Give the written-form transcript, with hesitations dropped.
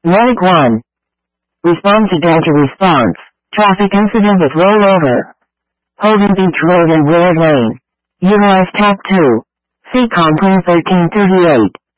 Rank 1. Respond to Delta response. Traffic incident with rollover. Holden Beach Road and Willard Lane. Utilize TAP 2. CCOM 1338.